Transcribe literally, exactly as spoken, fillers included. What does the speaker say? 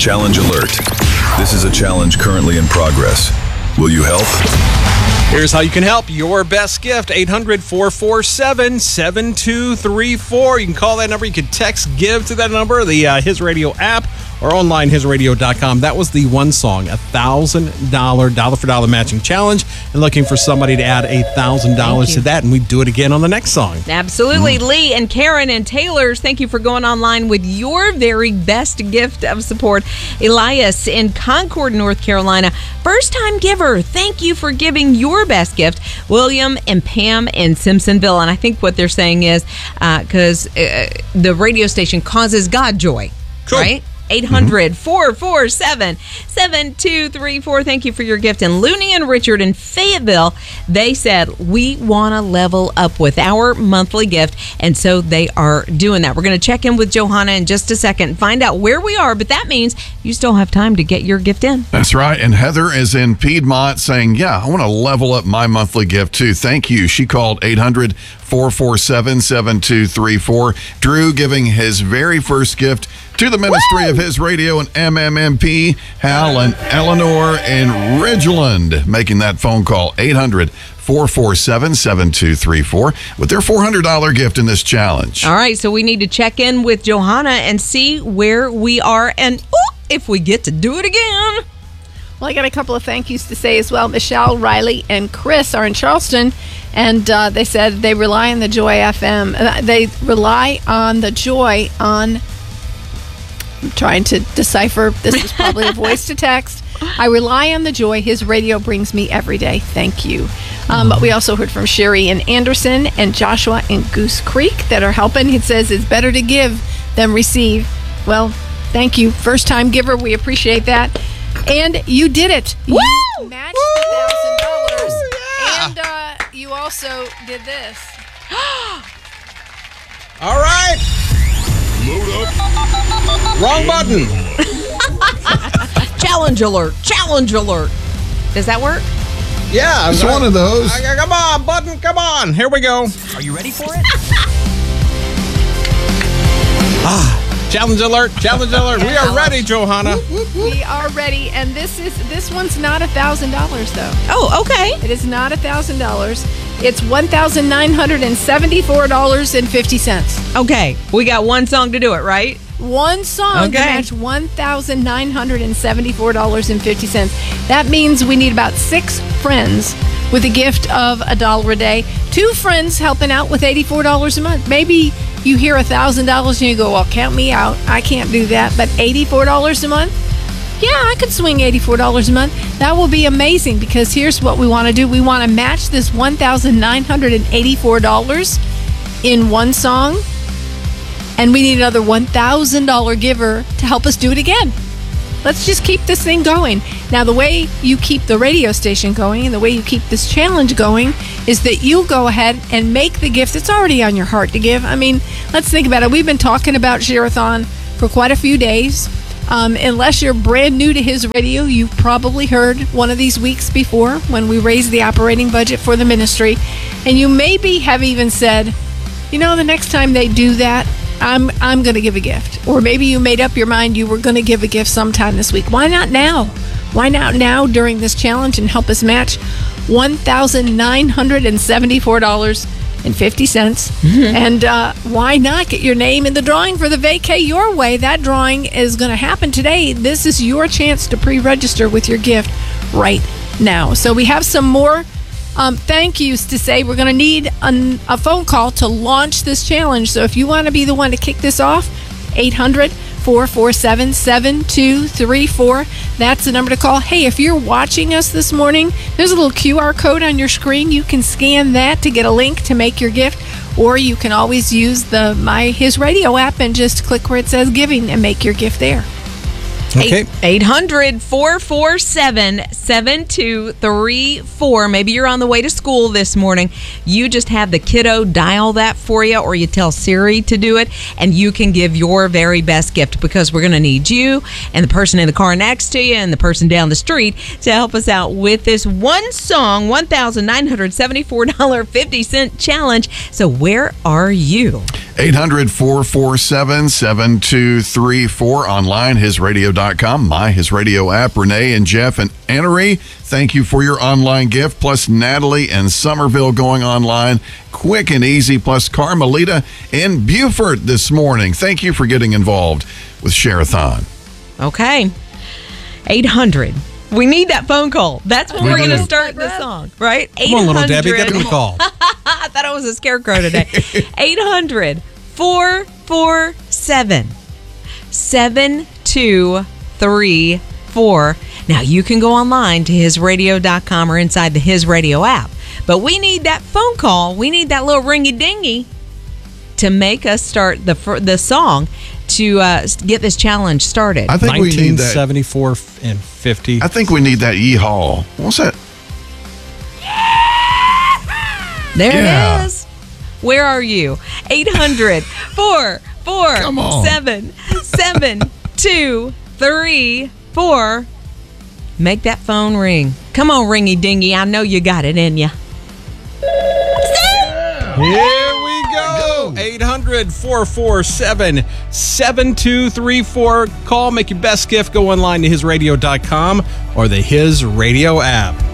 Challenge alert. This is a challenge currently in progress. Will you help? Here's how you can help. Your best gift, eight hundred, four four seven, seven two three four. You can call that number. You can text GIVE to that number, the uh, His Radio app, or online, his radio dot com. That was the one song, a one thousand dollars dollar-for-dollar matching challenge, and looking for somebody to add one thousand dollars to that, and we do it again on the next song. Absolutely. Mm. Lee and Karen and Taylor's, thank you for going online with your very best gift of support. Elias in Concord, North Carolina, first-time giver, thank you for giving your best gift. William and Pam in Simpsonville, and I think what they're saying is because uh, uh, the radio station causes God joy, cool. Right? eight hundred, four four seven, seven two three four. Thank you for your gift. And Looney and Richard in Fayetteville, they said, we want to level up with our monthly gift. And so they are doing that. We're going to check in with Johanna in just a second and find out where we are. But that means you still have time to get your gift in. That's right. And Heather is in Piedmont saying, yeah, I want to level up my monthly gift too. Thank you. She called eight hundred, four four seven, seven two three four. Drew giving his very first gift to the ministry Woo! Of His Radio and M M M P. Hal and Eleanor in Ridgeland making that phone call, eight hundred, four four seven, seven two three four, with their four hundred dollars gift in this challenge. All right, so we need to check in with Johanna and see where we are and ooh, if we get to do it again. Well, I got a couple of thank yous to say as well. Michelle, Riley, and Chris are in Charleston, and uh, they said they rely on the Joy F M. Uh, they rely on the Joy on... I'm trying to decipher. This was probably a voice to text. I rely on the Joy His Radio brings me every day. Thank you. Um, but we also heard from Sherry in Anderson and Joshua in Goose Creek that are helping. It says it's better to give than receive. Well, thank you. First time giver. We appreciate that. And you did it. Woo! You matched the one thousand dollars. Yeah. And uh, you also did this. All right. Load up. Wrong button. Challenge alert. Challenge alert. Does that work? Yeah. It's one of those. Uh, come on, button. Come on. Here we go. Are you ready for it? ah. Challenge alert. Challenge alert. We are ready, Johanna. We are ready. And this is this one's not one thousand dollars, though. Oh, okay. It is not one thousand dollars. It's one thousand nine hundred seventy-four dollars and fifty cents. Okay. We got one song to do it, right? One song okay. to match one thousand nine hundred seventy-four dollars and fifty cents. That means we need about six friends with a gift of a dollar a day. Two friends helping out with eighty-four dollars a month. Maybe you hear one thousand dollars and you go, well, count me out. I can't do that. But eighty-four dollars a month? Yeah, I could swing eighty-four dollars a month. That will be amazing because here's what we want to do. We want to match this one thousand nine hundred eighty-four dollars in one song. And we need another one thousand dollars giver to help us do it again. Let's just keep this thing going. Now, the way you keep the radio station going and the way you keep this challenge going is that you go ahead and make the gift that's already on your heart to give. I mean, let's think about it. We've been talking about Share-a-thon for quite a few days. Um, unless you're brand new to His Radio, you've probably heard one of these weeks before when we raised the operating budget for the ministry. And you maybe have even said, you know, the next time they do that, I'm I'm going to give a gift. Or maybe you made up your mind you were going to give a gift sometime this week. Why not now? Why not now during this challenge and help us match one thousand nine hundred seventy-four dollars and fifty cents? Mm-hmm. And uh, why not get your name in the drawing for the Vacay Your Way? That drawing is going to happen today. This is your chance to pre-register with your gift right now. So we have some more Um, thank yous to say. We're going to need an, a phone call to launch this challenge. So if you want to be the one to kick this off, eight hundred, four four seven, seven two three four. That's the number to call. Hey, if you're watching us this morning, there's a little Q R code on your screen. You can scan that to get a link to make your gift. Or you can always use the My His Radio app and just click where it says giving and make your gift there. Okay. eight hundred, four four seven, seven two three four. Maybe you're on the way to school this morning. You just have the kiddo dial that for you, or you tell Siri to do it, and you can give your very best gift because we're going to need you and the person in the car next to you and the person down the street to help us out with this one song, one thousand nine hundred seventy-four dollars and fifty cents challenge. So where are you? eight hundred, four four seven, seven two three four. Online, his radio dot com. dot com, My His Radio app. Renee and Jeff and Annery, thank you for your online gift. Plus Natalie and Somerville going online. Quick and easy. Plus Carmelita in Beaufort this morning. Thank you for getting involved with Share-a-thon. Okay. eight hundred. We need that phone call. That's when We we're going to do. start the song, right? Come on, little Debbie, get in the call. I thought it was a scarecrow today. eight hundred, four four seven, seven two three four. Now, you can go online to his radio dot com or inside the His Radio app. But we need that phone call. We need that little ringy-dingy to make us start the the song to uh, get this challenge started. I think we need nineteen that. seventy-four and fifty. I think we need that yeehaw. What's that? There Yeah. it is. Where are you? eight hundred, four four Come on. seven, seven two three four. Make that phone ring. Come on, ringy dingy. I know you got it in you. Here we go. eight hundred, four four seven, seven two three four. Call, make your best gift. Go online to his radio dot com or the His Radio app.